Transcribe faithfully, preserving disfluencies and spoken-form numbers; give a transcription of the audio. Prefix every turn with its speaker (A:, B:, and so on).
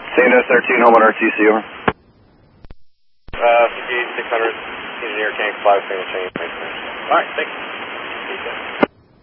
A: Sando thirteen, home on R T C, over.
B: Uh, six hundred, engineer tank, five single chain. All right, thanks.